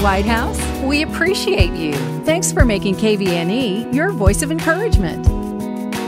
White House. We appreciate you. Thanks for making KVNE your voice of encouragement.